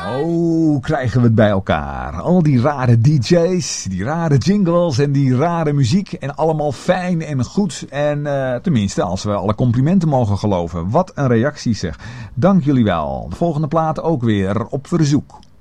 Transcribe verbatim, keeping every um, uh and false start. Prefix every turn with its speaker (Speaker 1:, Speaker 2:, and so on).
Speaker 1: Oh, krijgen we het bij elkaar. Al die rare D J's, die rare jingles en die rare muziek. En allemaal fijn en goed. En uh, tenminste, als we alle complimenten mogen geloven. Wat een reactie zeg. Dank jullie wel. De volgende plaat ook weer op verzoek.